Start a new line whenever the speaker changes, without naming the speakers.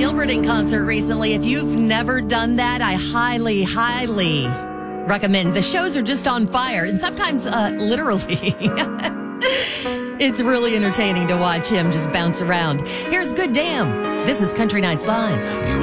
Gilbert in concert recently. If you've never done that, I highly, highly recommend. The shows are just on fire, and sometimes literally. It's really entertaining to watch him just bounce around. Here's Good Damn. This is Country Nights Live.